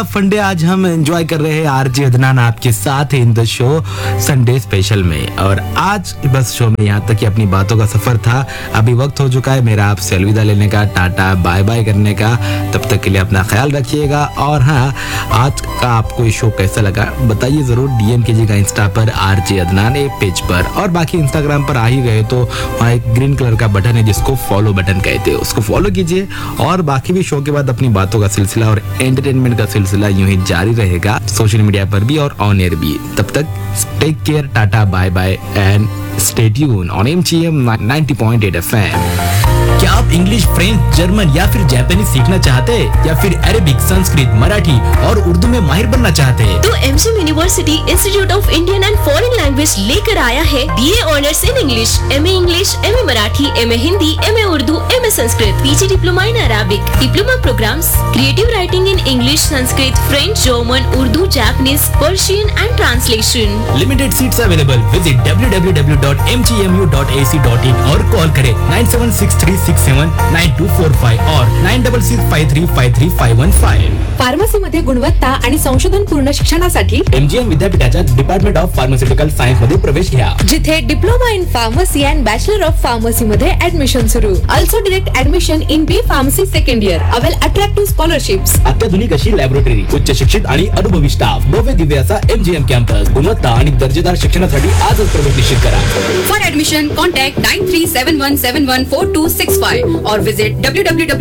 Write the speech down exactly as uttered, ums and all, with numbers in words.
फंडे आज हम एंजॉय कर रहे हैं आरजे अदनान आपके साथ in the show Sunday special में। और आज बस शो में यहाँ तक कि अपनी बातों का सफर था। अभी वक्त हो चुका है मेरा आपसे अलविदा लेने का, टाटा बाय बाय करने का। तब तक के लिए अपना ख्याल रखिएगा। और हाँ, आज का आपको ये शो कैसा लगा बताइए जरूर, डीएम कीजिएगा इंस्टा पर आरजे अदनान ए पेज पर। और बाकी इंस्टाग्राम पर आ ही गए तो वहाँ एक ग्रीन कलर का बटन है जिसको फॉलो बटन कहते हैं, उसको फॉलो कीजिए। और बाकी भी शो के बाद अपनी बातों का सिलसिला और एंटरटेनमेंट का सिलसिला यूं ही जारी रहेगा सोशल मीडिया पर भी और ऑन एयर भी। तब तक take care, tata bye bye and stay tune on MGM ninety point eight FM. क्या आप इंग्लिश, फ्रेंच, जर्मन या फिर जापानी सीखना चाहते हैं या फिर अरेबिक, संस्कृत, मराठी और उर्दू में माहिर बनना चाहते हैं? तो MGM university institute of Indian and foreign language लेकर आया है BA honours in English, MA English, MA Marathi, MA Hindi, MA Urdu, MA Sanskrit, PG diploma in Arabic, diploma programmes, creative writing in English, Sanskrit, French, German, Urdu, Japanese, Persian and translation. Limited seats available. Visit W W W dot M G M U dot A C dot in और call करें nine seven six three six seven nine to four five और nine double six five three five three five one five. Pharmacy मध्ये गुणवत्ता आणि संशोधन पूर्ण शिक्षणासाठी MGM विद्यापीठाच्या डिपार्टमेंट ऑफ फार्मास्युटिकल सायन्स मध्ये प्रवेश घ्या, जिथे diploma in pharmacy and bachelor of pharmacy मध्ये ऍडमिशन सुरू. Also direct admission in B pharmacy second year. Avail attractive scholarships. अत्याधुनिक अशी लॅबोरेटरी, उच्च शिक्षित आणि अनुभवी स्टाफ, भव्य दिव्य असा एमजीएम कॅम्पस. गुणवत्ता आणि दर्जेदार शिक्षणासाठी आजच प्रवेश निश्चित करा. For admission contact nine three seven one seven one four to six five और विजिट डब्ल्यू डब्ल्यू डब्ल्यू